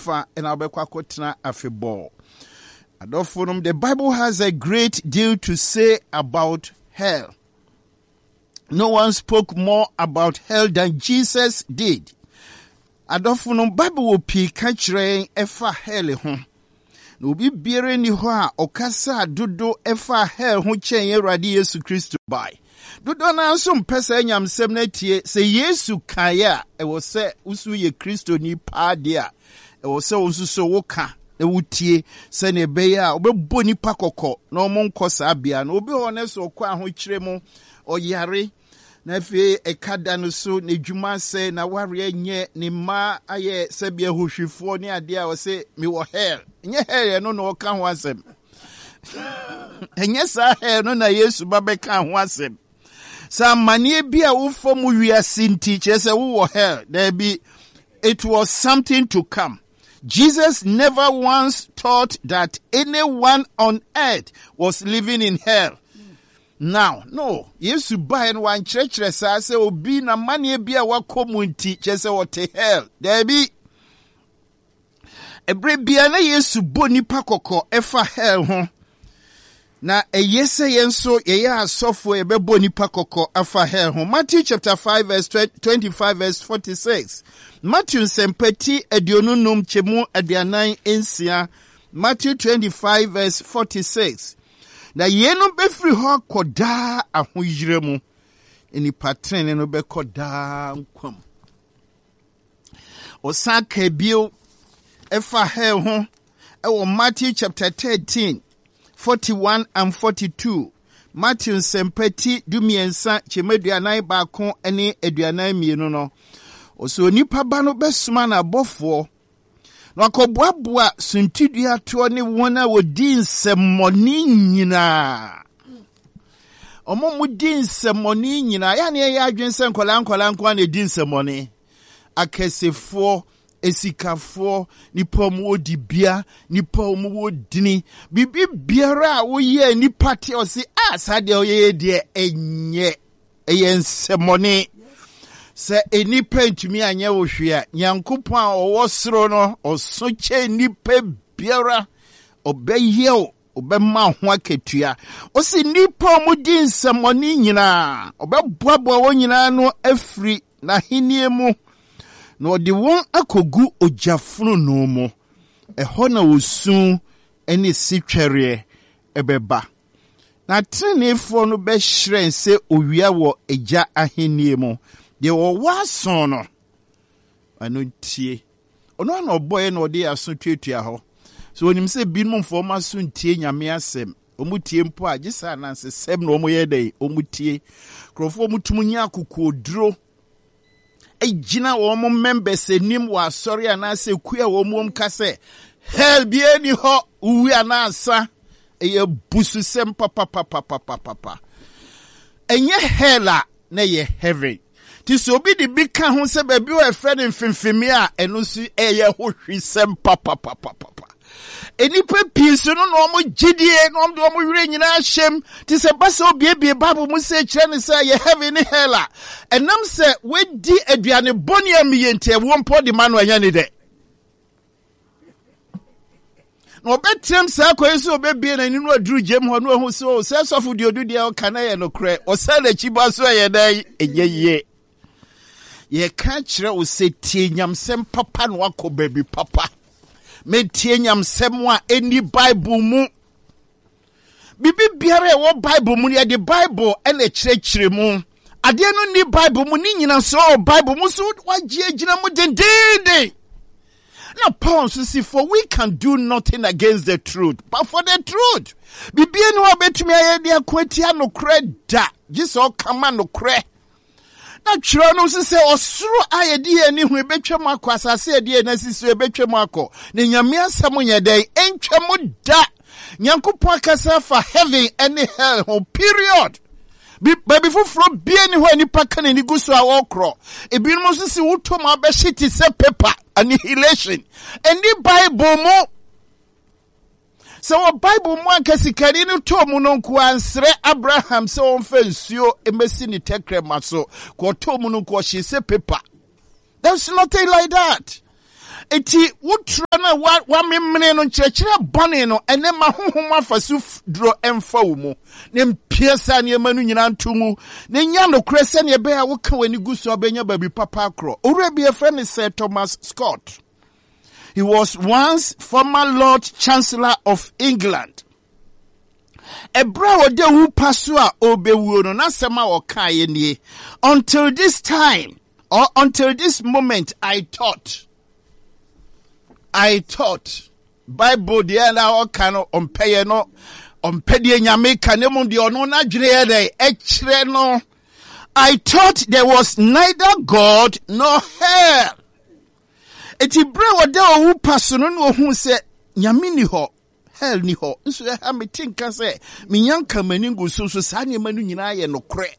nifa ena obekwa kotena afebol. Adofunum, the Bible has a great deal to say about hell. No one spoke more about hell than Jesus did. Adofunum, Bible will pi kachre efa hell ho. No bi biere ni ho a okasa dodo efa hell ho chen Awurade Yesu Kristo bai. Dodo na nso mpesa nyamsem na tie se Yesu kaya e wo se usu ye Kristo ni pa de a e wo se unsuso wo ka na wutie se ne be ya obebo nipa kokko na omo nkosa bia na obi ho ne so kwa ho kire mu oyare na fe ekada no so ne dwuma se na ware nye ne ma aye se bia hohwifo ne ade a wo se me wo hell nye hell no no ka ho asem enye sa hell no na Yesu ba be ka ho asem sa manie bia wo fom wiase nti che se wo hell there be it was something to come. Jesus never once thought that anyone on earth was living in hell. Now, no, Yesu ba en wan church sa se obi na manie bia wa komunti che se what hell. There be ebre bia na Yesu bo nipa kokko efa hell ho. Na yese yenso ye asofo ebebo nipa kokko afa hell ho. Matthew chapter 5 verse 25 verse 46. Matthew sempeti edionunum chemu adianan ensia. Matthew 25 verse 46. Na yenu befri ho koda ahoyire mu. Eni patrene no be koda nkwam. Osaka bio efa hell ho. Ewo Matthew chapter 13 41 and 42. Matthew sempeti dumiensa chemeduanan baako ene eduanan mienu no. Oso nipa ba no besuma na bofo. No akoboaboa suntidua to ne wona wodi nsemmoni nyina. Omo mudi nsemmoni nyina. Ya ne ya adwense nkola nkwa na di nsemmoni. Akesefo esikafo nipa mu odibia nipa mu odini bibi biara wo ye nipa te o si asade o ye de enye ensemmoni. Se enipa ntumi anya wo hwea Nyankopon a owo soro no osoche nipa biara obeye obema ho aketua o si nipa mu di nsemmoni nyina obeboaboa wo nyina no afri na henie mu na odi won akogu ojafunu no mu eho na osun ene sitwere ebeba na trenefo no be hyiren se owia wo eja ahenie mu de wo wason no anu tie ono na oboye na odi aso tuatua ho so onim se binum fo ma so ntie nyame asem omutie mpo agisa na nsesem na omoye dai omutie krofo omutum nya akokoduro ejina wo mo members enim wa sorry anase kua wo mo mkase hell bie ni ho uwi anasa eye busu sem papa enye hella na ye heaven ti so bi di bika ho se ba bi o efred mfimfimi a eno su eye ho hwisem papa enipa piso no no mo gidie no mo wire nyina hyem ti se basa obiebie bible mu se kire ne se ye heaven ni hella enam se wedi aduane boni amiyente wo mpo de manu anya ne de no betrem se akoyeso obebie na ni no aduru jem ho no ho so se sofu de odu de o kana ye no kre o se na chiba so ye dai enyeye ye ka kire o se tie nyamsem papa no akoba bi papa metie nyamsem a eni bible mu bibi biara wo bible mu ya de bible ene kire mu ade no ni bible mu ni nyina so bible mu so wagie gina mu dendende na Paul says for we can do nothing against the truth but for the truth bibi eni wo betumi aye de akwatia no kreda jiso kama no kre na chiro no se osuru ayedi ani hu ebetwem akọ asase edi na sisi ebetwem akọ ne nyame asam nyedai entwem da Nyankopon akasa for heaven and hell whole period baby fufuro bia ni ho ani paka ni guso a wokro ebinum so si wutom abehiti se paper annihilation any bible mo so bible mo ankasikari ni to mu no nko ansre Abraham se on fa nsuo emesi ni tekrema so ko to mu no nko hye se paper. There's nothing like that. eti wotro na wa memene no nkyerɛkyerɛ bɔne no ene ma honhom afasu dro emfa wo mu ne mpiesa ne ma no nyina nto mu ne nya no kure sɛ ne be a wo ka wani gu so abenya baby papa akro owura bi efrɛ ne Sir Thomas Scott. He was once former Lord Chancellor of England. Ebra ode wu paso a obewuo no na sema o kae nie. Until this time or until this moment I thought Bible de na o ka no ompeye no ompede nyame ka ne mu de ono na dwere dey e kire no. I thought there was neither God nor hell. Eti bre wode owu paso no no hu se nyame ni ho hell ni ho nso ha metinka se menyanka mani gu so sa ne manu nyina ye no kre.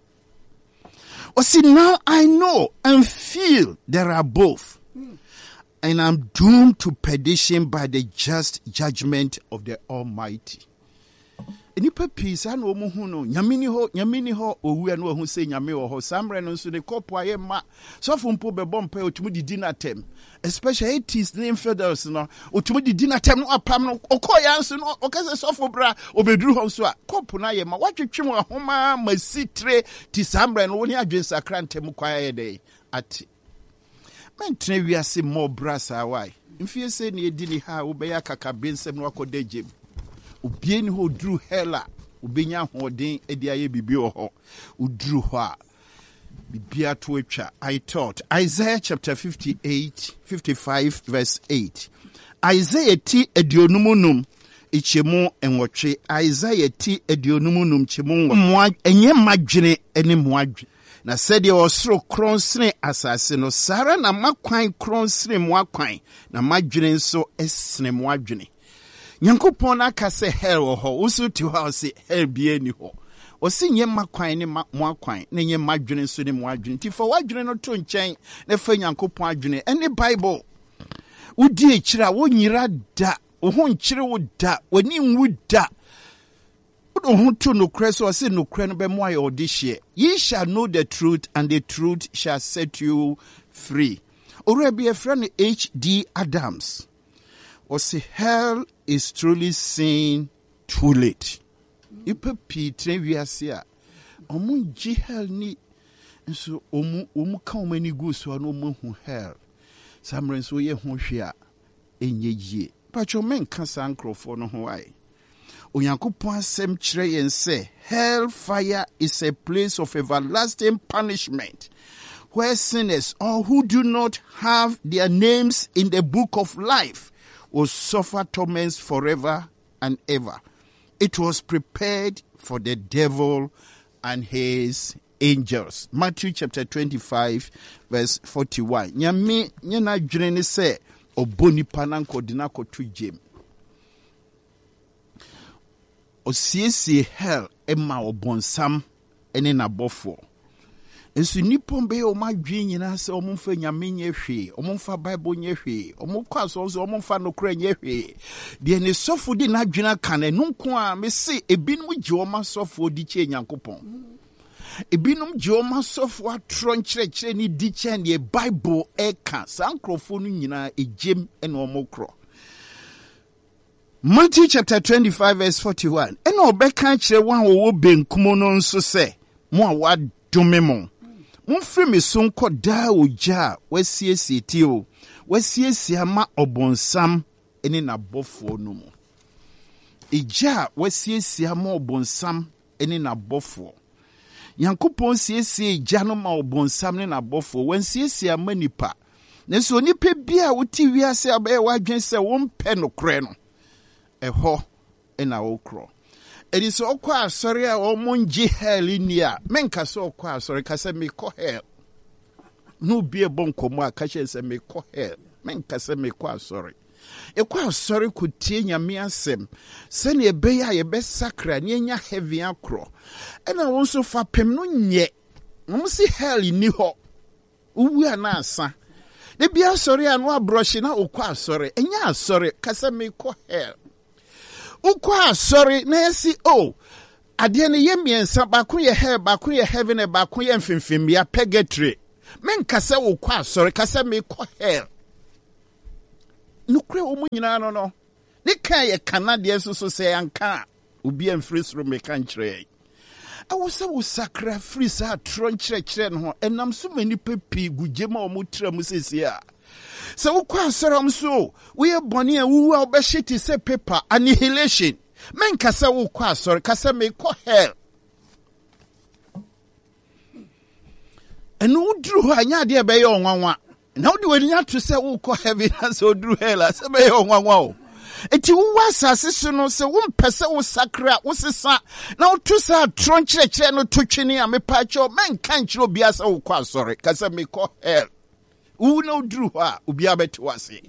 O see, now I know and feel there are both, and I'm doomed to perdition by the just judgment of the Almighty. Enipa peace and omuhuno nyamini ho owu anu ohu se nyame wo ho samre no nso ne kopo aye ma sofo mpo be bompa otumu didi na tem, especially 80s ne infidels no otumu didi na tem no apam no okoya nso no okase sofo bra obeduru ho nso a kopo na ye ma watwetwem ahoma masitre ti samre no woni adwensa krantem kwa ye dey ati mentre wiase mo brasa why mfie se ne edi ni ha wo be ya kaka bensem no akoda jem obieni ho dru hela obenya hoden edi aye bibi ho udru ho a bibia to atwa. I thought Isaiah chapter 55 verse 8. Isaiah ti edionumunum ichemu enwotwe. Isaiah ti edionumunum chemu mwa enye madwene ene mwadwe. Na sede osoro kronsene asase no sara na makwan kronsene mwakwan na madwene nso esene mwadwene. Nyankopon aka se hell wo ho usu ti ho se hell bie ni ho o se nye makwan ne moakwan ne nye madwene so ne moadwene ti fa wadwene no to nkyɛn na fa Nyankopon adwene ene Bible udi ekira wo nyira da wo ho nkyere wo da wani nwu da wo ho to no kre so se no kre no be mo aye odihye. Ye shall know the truth and the truth shall set you free. Ora bi e friend H.D. Adams or say hell is truly seen too late. Ipe pitre wiase a omu ji hell ni nso omu ka omani gu so no omu hu hell samre nso ye hu hwe a enye yie pacho men ka sankrofo no ho ai Onyankopon asem kire yen say hell fire is a place of everlasting punishment where sinners or who do not have their names in the book of life will suffer torments forever and ever. It was prepared for the devil and his angels. Matthew chapter 25 verse 41. Nyame nyana dwene ne se oboni pananko dinako to jem. Osiesie hell ema obonsam ene na bofo. Ensu nipon be o madwe nyina se omumfa nyame nye hwe omumfa Bible nye hwe omukwa so omumfa nokra nye hwe de ne sofo di na dwena kan enunko a me se ebinum gye o ma sofo di che Nyankopon ebinum gye o ma sofo atro nkyerɛkyerɛ ni di che ne Bible eka sankrofo no nyina ejem ene omokro. Matthew chapter 25 verse 41 ene obeka kyerɛ wan wo benkumo no nso se mo a wadome mo Mumfri me sonko da oja wasiesie ti o wasiesie ama obonsam ene na bofo no mu eja wasiesie ama obonsam ene na bofo Nyankopon siesie eja no ma obonsam ne na bofo wansiesie ama nipa ne so nipa bia woti wiase abaye wadwen se wompe no kre no eho ena wokro. It is so quite sorry, or monji hell in ya. Menka so quite sorry, Cassa me co hell. No be a bonco more catches and me co hell. Menka se me quite sorry. A quite sorry could tia me and sem. Send ye bay a best sacra near heavy acro. And I also for pem no yet. No see hell in New York. We are not, son. They be sorry and no brushing out quite sorry. And ya sorry, Cassa me co hell. Ukwa sorry nesi oh ade ne yemiensa bakun ye hell bakun ye heaven e bakun ye mfimfim ya purgatory men kase ukwa sorry kase me ko hell nukre omu nyina no ne kan ye Canadian so say anka obi amfiri soro meka nkyerɛ awose wo sakra free sa tronkyerɛkyerɛ no ho enam so mani pepi gugema omu tra mu sesi a se wo kwa asoram so we bɔne a wu a obɛhyete se paper annihilation men kasa wo kwa asɔre kasa me kɔ hell enu udru ho anya de be ye onwanwa na wode wani ato se wo kɔ heaven na se udru hell se be ye onwanwa o eti wo asase so no se wo mpese wo sakra wo sesa na wo to sa tronkyerɛkyerɛ no to twene a mepa kyɛ men kan kyerɛ obi asa wo kɔ asɔre kasa me kɔ hell wo na udru ho a obi abɛte wase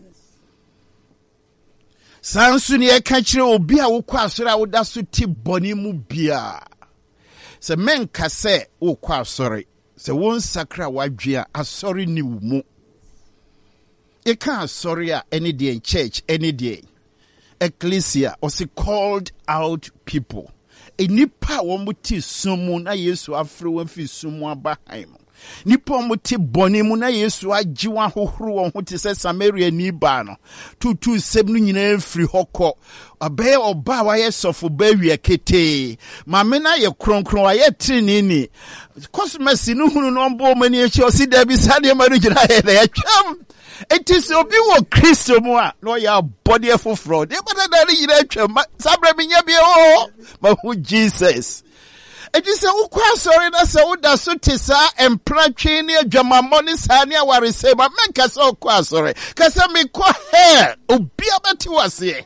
sansu ne e ka kyerɛ obi a wo kɔ asɔre a wo da so ti bɔne mu bia se men ka se wo kɔ asɔre se won sakra wadwea asɔre ni wo mu e ka asɔre a any day in church any day ecclesia or se called out people enipa wo muti sumu na Yesu afre won fi sumu abahan nipa muti bɔne mu na Yesu agyewa hohoro won ho te se Samaria ni ba no tutu sem no nyina firi hokɔ abɛyɛ ɔba wa yɛ sɔfo ba wi akete ma me na yɛ kronkron wa yɛ trinini kosmasi no hunu no mbo mani echi osi da bi sade ma no gyina yɛ na yɛtwam enti obi wo Kristo mu a no ya body foforo de bada da ni nyina atwam sabra mi nya bi o ma hu Jesus enti se wo kwa sorry na se wo da so te sa empratwe ne adwamamɔ ne sa ne aware se ma men ka se wo kwa sorry ka se me kɔ hell obi abati wase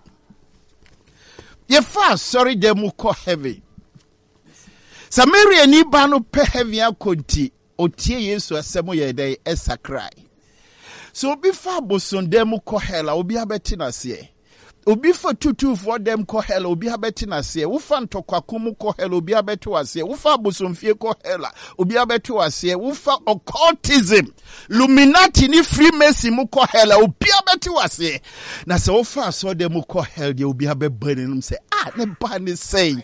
ye fa sorry dem kɔ heaven Samaria ni ba no pe heaven akonti otie Yesu asɛm yɛ dɛ esakrai so obi fa boson dem kɔ hell obi abati na se obi fa tutu for dem kɔ hell obi abati na se wo fa ntokwakom kɔ hell obi abati wase wo fa bosonfie kɔ hell obi abati wase wo fa occultism Illuminati ni Freemason mu kɔ hell obi abati wase na se wo fa so dem kɔ hell de obi abɛbani num se ne ba ne sei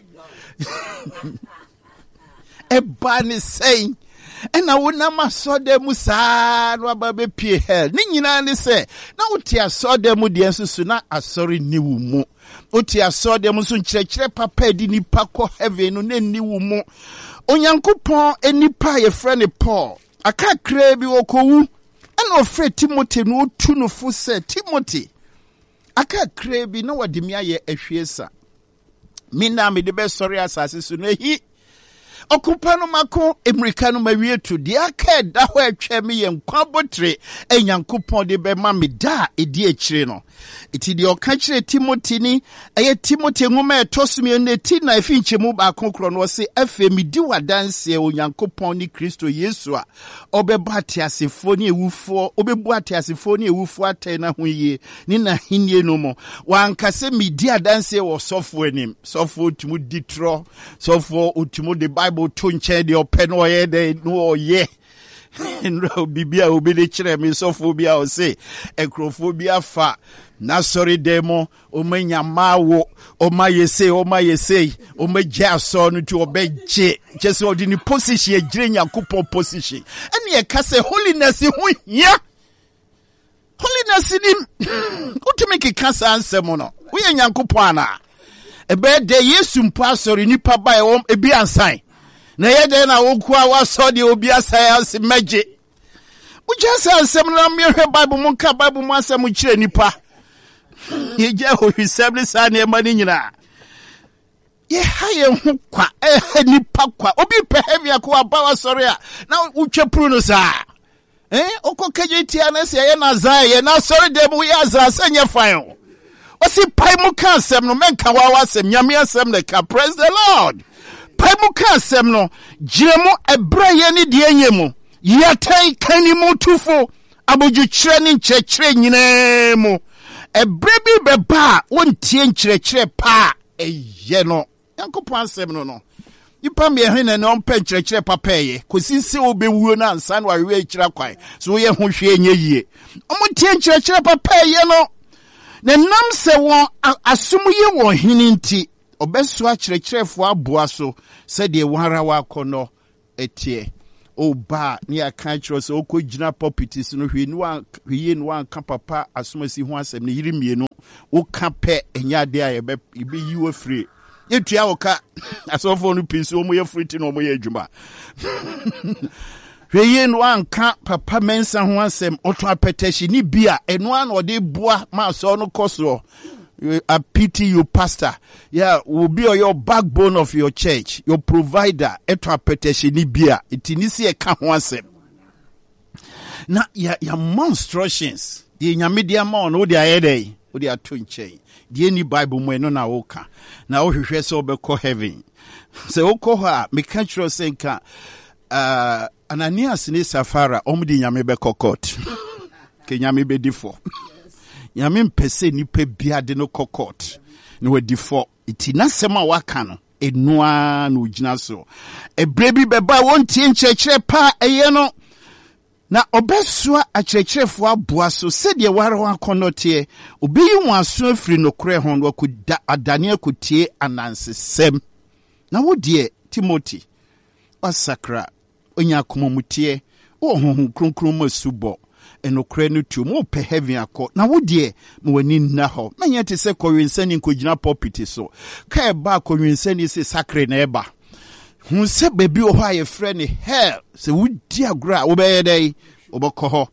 e ba ne sei ena wona masode mu saa no ababe pie hell ni nyina ne se na wote asode mu de nsusu na asori ni wu mu wote asode mu so nkyerɛkyerɛ papa di nipa kɔ heaven no na ni wu mu onyankopɔn enipa ye frɛ ne Paul akakra bi wokowu ena ofrɛ Timothy no otu no fo sɛ Timothy akakra bi na wode mi ayɛ ahwiesa mi na me de be sɔre asase so no hi okupa no mako emirika no mawie to de aka da ho atwa me ye nkwa botre enyankopɔn de be ma me da edi akire no iti de oka kire Timothy ni Timothy nwoma etosumi ne ti na afi nchemu ba konkro no se afa mi di wadanse onyankopɔn ni Kristo Yesu a obeba atiasefo ni ewufo obebu atiasefo ni ewufo atai na ho yie ni na hinie no mo wankase mi di adanse wo sofo anim sofo otumu ditro sofo otumu de Bible to nche de open oye de no oye nro bibia obi de kire me sofo bia o se ekrofobia fa na sorry demo o manya mawo o mayese o magya so no to obegye just o di ni position e gire Nyankopɔn position ene e ka se holiness hu hia holiness ni utumi kika sa ansem no wo ye Nyankopɔn ana ebe de Yesu mpo asori nipa ba e ebi ansan na yede na wokua waso de obi asaya se magye ugya sa ansem na mehwe Bible mu ka Bible mu asem kire nipa ye gya ho hwesem ne sa ne ma ni nyina ye ha ye hu kwa nipa kwa obi pe heavy akwa ba wasori a na utwepuru no sa okokeje tia na se ye na za ye na sori de mu ya za sanye fan osi pai mu ka asem no menka wa wasem nyame asem ne ka praise the Lord pai mu ka asem no giremu ebra ye ni de enyemu yatai kani mu tufo aboju kire ni nkyerɛkyerɛ nyina mu ebra bi beba wontie nkyerɛkyerɛ pa eye no Yankopɔn asem no ipa me he na no mpa nkyerɛkyerɛ papa eye kosinse obewuo na ansa na wawe kyerɛ kwai so ye ho hwe enye yie omontie nkyerɛkyerɛ papa eye no na nam se won asum ye won hini nti obeso akyerɛkyerɛfo aboa so se de wanra wa akɔnɔ etie o ba ni aka kyerɛ sɛ okɔ gyina pulpit no hwie no anka papa asomasi ho asɛm ne yiri mienu wo ka pɛ enya de a yɛbɛ yi wo free yetua wo ka asɔfo no pin so mo yɛ free ti no mo yɛ adwuma hwie no anka papa mensa ho asɛm ɔto apɛtɛhye ni bia ɛno an ɔde boa ma asɔ no kɔso. I pity you, pastor. Yeah, will be your backbone of your church, your provider. Eto apeteshe ni bia. Itinisi e ka ho asem. Na ya monstrations. Di nyame ma no di ayede. O di ato nche. Di ni Bible mo no na woka. Na wo hwehwe se obekɔ heaven. Se wokɔ ha me ka kyerɛ se nka Ananias ne Safara omdi nyame bekɔ court. Ke nyame be difo. Nyame mpese nipa bia de no court no we difo iti na sema waka no enua no gyina so ebrebi beba wontie nkyerɛkyerɛ pa eye no na obesua akyerɛkyerɛfo aboa so sɛdeɛ ware ho akɔnɔte obeyi mu aso afiri no korɛ ho no akuda adane akutie anansesɛm na wo de Timothy wasakra onya komomutie wo honhom kronkron masubɔ enokre no tu mo pe heaven akɔ na wo de mo wani nna hɔ manya te sɛ kɔwensani nkɔgyina pulpit so ka eba kɔwensani sɛ sacre na eba hu sɛ baabi wɔ hɔ a yɛfrɛ ne hell sɛ wodi agora wo bɛyɛ dɛ wobɛkɔ hɔ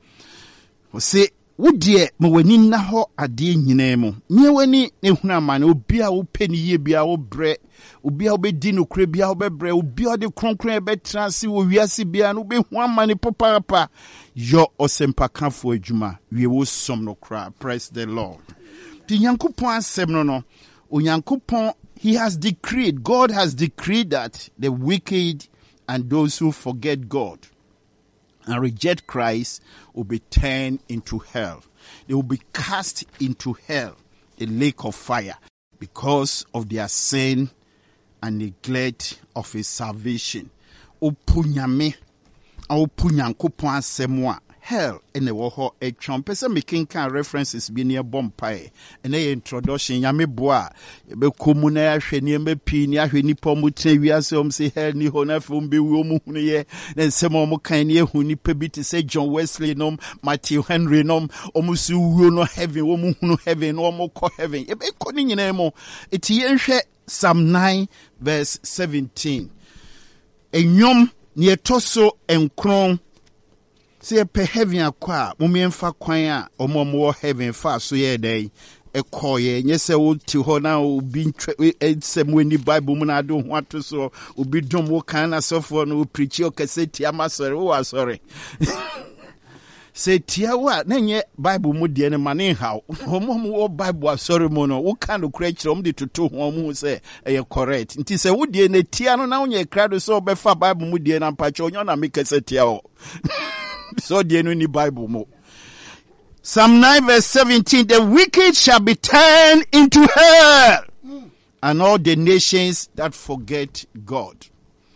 sɛ wo de mo wani nna hɔ ade nyinaa mu nye wani ne hunu amane obi a wo pɛ ne yie bia wo brɛ obi a wo bɛdi no kure bia wo bɛbrɛ obi a de kronkron bɛtra se wo wiase bia no be hu amane papa yo osempakafo adwuma wie wo som no kra. Praise the Lord. Di Nyankopɔn asɛm no Onyankopɔn he has decreed, God has decreed that the wicked and those who forget God and reject Christ will be turned into hell. They will be cast into hell, the lake of fire, because of their sin and neglect of his salvation. Opunyame, opunyankopon asɛm hell in the woho a trumpesa making can references be near Bompire and a introduction yame boa be comuna sheni me pinia hweni pomute we asom say hell ni hona from be womu ye then some mo kan ye huni pebiti say John Wesley nom Matthew Henry nom omusu no heaven womu hunu heaven no mo ko heaven e be ko ni nyina mo eti yenhwe Psalm 9 verse 17 enyom ni etoso enkron say pe heaven akwa momemfa kwan a omomo heaven fa so ye dey ekoye nye se wo ti ho na obi nsem weni Bible mu na do ho ato so obi dom wo kan na sofo no preach o kase ti amasore wo asore say tia wa na nye Bible mu de ne mane haw omomo wo Bible asore mu no wo kan no kura kire om de toto ho mu say e correct nti say wo de ne tia no na wo nye krado so obefa Bible mu de na mpacho onyo na mekase tia o so the any Bible mo. Psalm 9 verse 17, the wicked shall be turned into hell, and all the nations that forget God.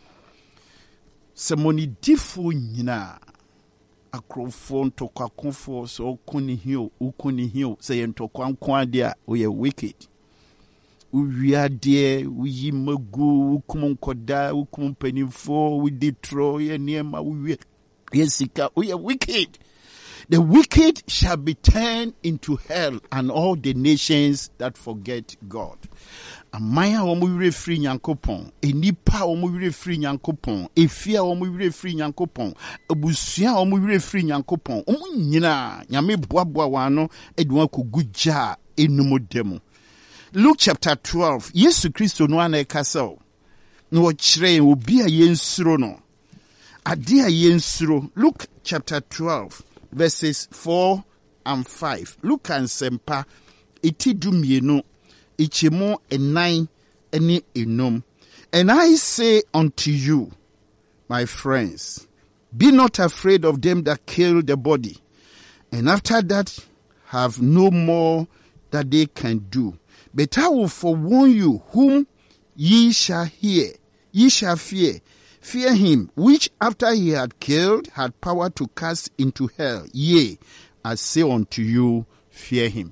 Semoni difu nyina akrofon to kwakonfo so ukuni hiyo say ento kwankwa dia we wicked. Uwia de uyi magu ukum nkoda ukum penifo we destroy niema uwi Yesika, we are wicked. The wicked shall be turned into hell, and all the nations that forget God. Amaya omu free nyankopon, enipa omu free nyankopon, efia omu free nyankopon, ebusia omu free nyankopon. Omu nyina nyame boaboa wano edwan kuguja enumodemu. Luke chapter 12. Yesu Kristo no ana ekasa no ochire obi a yensuro no. Adia yensuro. Luke chapter 12 verses 4 and 5. Luke and Sempa iti dumienu ichimo enai eni enum. And I say unto you, my friends, be not afraid of them that kill the body, and after that have no more that they can do. But I will forewarn you whom ye shall fear. Fear him, which after he had killed, had power to cast into hell. Yea, I say unto you, fear him.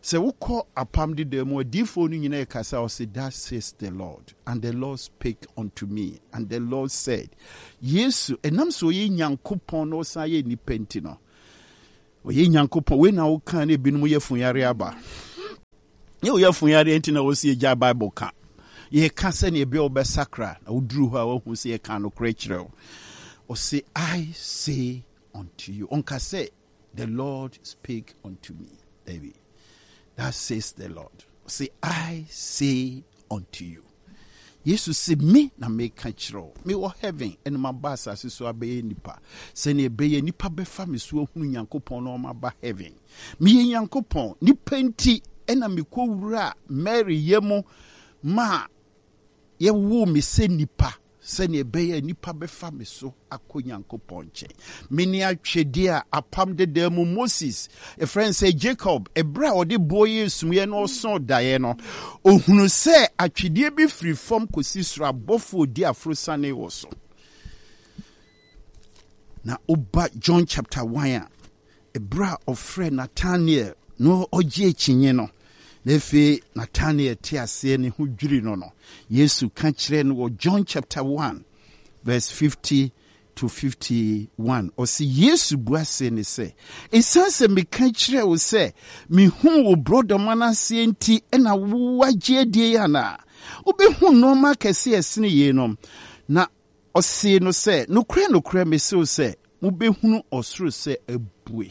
Se woko apam de demo adifo no nyina kasa o say that says the Lord, and the Lord spake unto me, and the Lord said, Yesu enam so ye Nyankopon no sa ye nipenti no. O ye Nyankopon we na wo kan na binum ye funyare aba. Ye wo ye funyare enti na wo se gya Bible ka. Ye ka se na ebe obesakra na woduru ho a wo hu se ye kan no kra kire o say I say unto you. Onka say the Lord spake unto me. David. That says the Lord. Say, I say unto you. Jesus say, me na make control. Me wa heaven and my bass as so abeye nipa. Say ne beye nipa befa me so hunu Nyankopon no ma ba heaven. Me Nyankopon nipa nti ena me ko wura Mary yemo ma ye wo me se nipa. Sene beye nipa befa me so akɔ Nyankopɔn nkyɛn. Meni atwede a apam de demu Moses, a friend say Jacob, ebra ɔde boye sumye no so daye no. Ohunu sɛ atwede bi firi fam kosi soro abɔfo di afrosane wɔ so. Na oba John chapter 1 ebra of friend Nathaniel no oje chinye no. Nefe Nathaniel te ase ne ho dwiri no no. Yesu ka kire no John chapter 1 verse 50 to 51. O si Yesu buase ne se, esanse me ka kire wo se, me hu wo brother manase nti na wo agye die ya na. Obi hu no ma kese esene ye no. Na o si no se, no kure me se o se, mo be hunu osoro se abue.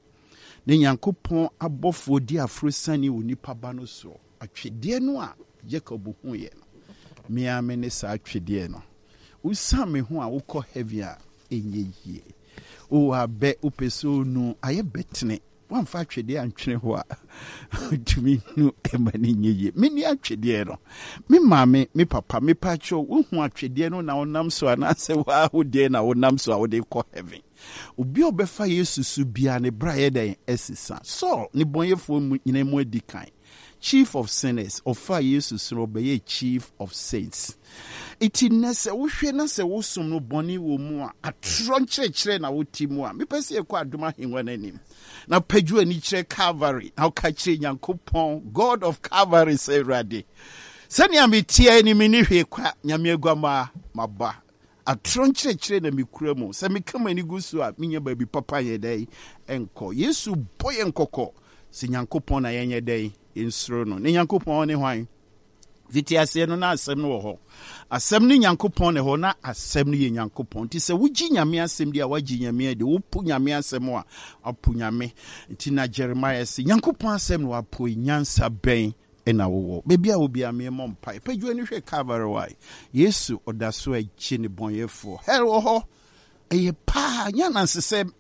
Ne Nyankopɔn abɔfo di afrosani wo nipa ba no so atwede no a Jacob hu ye no me amene sa atwede no usam me hu a wokɔ heavy a enye yie o abe upeso nu aye betene wamfa atwede antwene ho a tumi nu emani nye yie me ni atwede no me maame me papa me pacho wo hu atwede no na wonam so anase wa ho de na wonam so a wo de kɔ heaven. Obi obefa Yesu su bia ne braye den esisa. So ni bonyefo nyina mu adikan. Chief of sinners ofa Yesu so obeye chief of saints. Iti nese wo hwe na se wo som no boni wo mu a atro nkyerɛkyerɛ na wo ti mu a mepɛse ekɔ adoma henwa nanim. Na paju ani kyerɛ Calvary. Na ka kyerɛ Nyankopɔn God of Calvary say ready. Sani ametia ni mini hwe kwa nyame agwama maba. Atro nkyerɛkyerɛ na mekura mu sɛ mekama ni gu so a menya baabi papa yɛ dai enko Yesu boye nkɔkɔ sɛ Nyankopɔn na yɛnyɛ dai ensuro no ne Nyankopɔn ne hwan viti ase no na asɛm no wɔ hɔ asɛm ne Nyankopɔn ne hɔ na asɛm no yɛ Nyankopɔn ti sɛ wogi nyame asɛm di a wagi nyame de wopu nyame asɛm a apu nyame ti na Jeremiah sɛ Nyankopɔn asɛm no apu nyansa bɛn ena wo bebi a obi ame mo mpa paju ani hwe Calvary why Yesu odaso achi ne bonyefo hero ho eye pa nyanansesem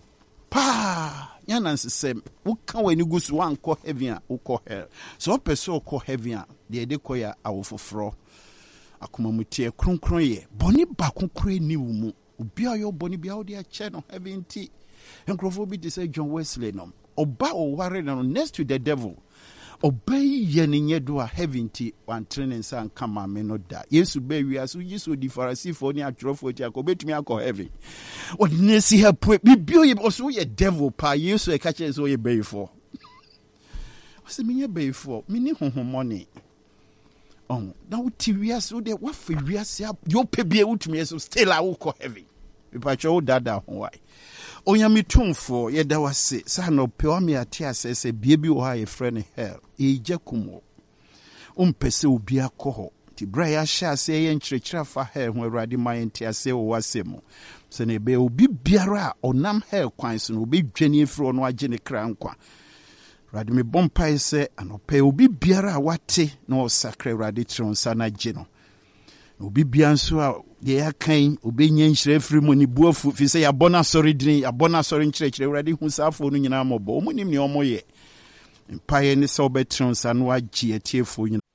wo kan wani gusu wan ko heaven a wo ko hell so person ko heaven a de koya awofoforo akomamutie kronkron ye boni ba konkre ni wo mu obi ayo boni bia wo de a che no heaven ti enkrofo bi say John Wesley no oba o ware no next to the devil obey ye do a heaven ti one training san kama me no da Yesu be wi aso Yesu di Pharisee for ni atwerofo ti akobetumi akọ heaven odine si hapo bibio ye also ye devil pa Yesu e ka kire so ye be for se me ye be for me ni honhomone na uti wi aso de wa fa wi ase yo pe bia utumi so still a wo kọ heaven we pa cho dada ho why Onyami tumfo ye da wase sa no pe o me ate asese bie bi wo ha ye frɛ hell e jakumo umpese obi akɔ ti bra ya sha se ye nkyerɛkyerɛ fa hell ho Awurade ma ye nte ase wo wase mo se ne be obi biara onam hell kwan so no obi dwane efro no agye ne kra nkwa Awurade me bompa se anope obi biara wate na o sakra Awurade tronsa na gye no obi bia nso a ye akan obenya nhyira firi mu ni buafu fi sɛ yabona sɔre din yabona sɔre nkyerɛkyerɛ Awurade hu saafo no nyina mɔbɔ omunim ne ɔmɔ ye mpaye ne sɛ obɛtron sa no agye atiefo